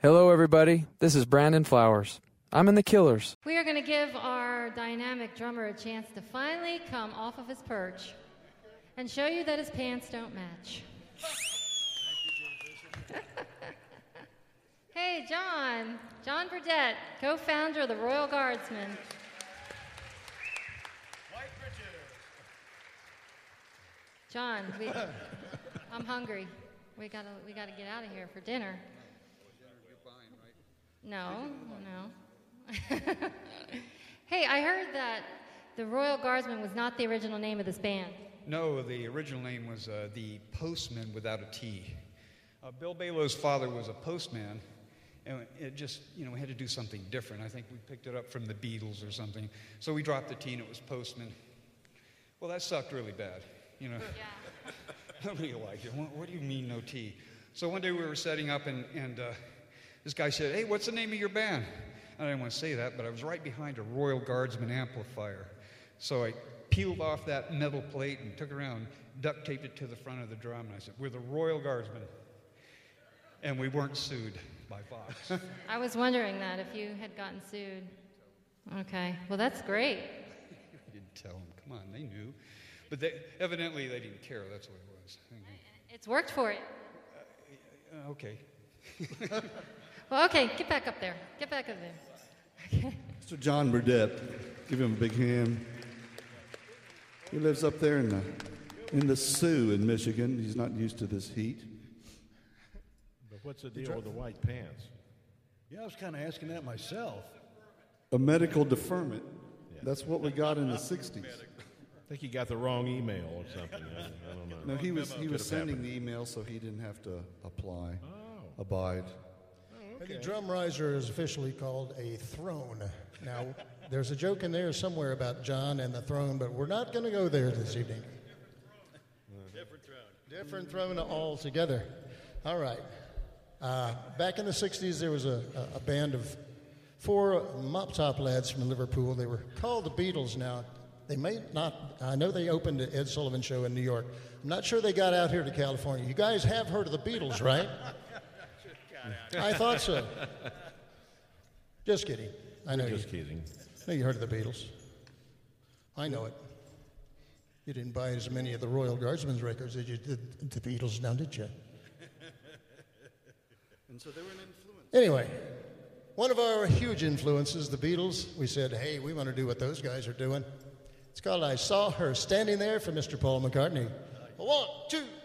Hello, everybody. This is Brandon Flowers. I'm in the Killers. We are going to give our dynamic drummer a chance to finally come off of his perch and show you that his pants don't match. Hey, John Burdett, co-founder of the Royal Guardsmen. John, I'm hungry. We gotta get out of here for dinner. No. Hey, I heard that the Royal Guardsmen was not the original name of this band. No, the original name was the Postman without a T. Bill Balo's father was a postman, and it just, we had to do something different. I think we picked it up from the Beatles or something. So we dropped the T and it was Postman. Well, that sucked really bad, Yeah. Nobody liked it. What do you mean, no T? So one day we were setting up, and this guy said, "Hey, what's the name of your band?" I didn't want to say that, but I was right behind a Royal Guardsman amplifier. So I peeled off that metal plate and took it around, duct taped it to the front of the drum, and I said, "We're the Royal Guardsmen." And we weren't sued by Vox. I was wondering that, if you had gotten sued. Okay, well, that's great. I didn't tell them. Come on, they knew. But evidently they didn't care. That's what it was. It's worked for you. Okay. Well, okay, get back up there. Get back up there. Okay. Mr. John Burdett, give him a big hand. He lives up there in the Sioux in Michigan. He's not used to this heat. But what's the deal with the white pants? Yeah, I was kind of asking that myself. A medical deferment. Yeah. That's what we got in the 60s. I think he got the wrong email or something. I don't know. No, he was sending the email so he didn't have to abide. Okay. The drum riser is officially called a throne. Now, there's a joke in there somewhere about John and the throne, but we're not going to go there this evening. Different throne altogether. All right. Back in the 60s, there was a band of 4 mop-top lads from Liverpool. They were called the Beatles. Now, they may not, I know they opened the Ed Sullivan Show in New York. I'm not sure they got out here to California. You guys have heard of the Beatles, right? I thought so. Just kidding. I know just kidding. I know you heard of the Beatles. I know it. You didn't buy as many of the Royal Guardsmen's records as you did the Beatles now, did you? And so they were an influence. Anyway, one of our huge influences, the Beatles, we said, hey, we want to do what those guys are doing. It's called I Saw Her Standing There for Mr. Paul McCartney. 1, 2,